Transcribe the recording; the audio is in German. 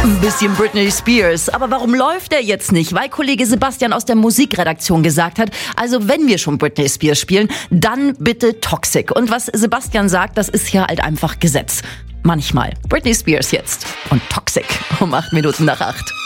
Ein bisschen Britney Spears. Aber warum läuft der jetzt nicht? Weil Kollege Sebastian aus der Musikredaktion gesagt hat, also wenn wir schon Britney Spears spielen, dann bitte Toxic. Und was Sebastian sagt, das ist hier halt einfach Gesetz. Manchmal. Britney Spears jetzt. Und Toxic um 8 Minuten nach 8.